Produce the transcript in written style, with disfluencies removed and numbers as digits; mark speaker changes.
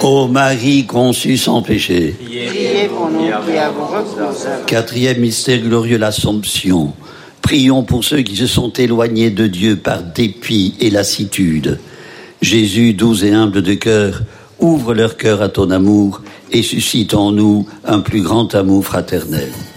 Speaker 1: Ô Marie conçue sans péché.
Speaker 2: Priez pour nous qui avons recours.
Speaker 1: Quatrième mystère glorieux, l'Assomption. Prions pour ceux qui se sont éloignés de Dieu par dépit et lassitude. Jésus, doux et humble de cœur, ouvre leur cœur à ton amour et suscite en nous un plus grand amour fraternel.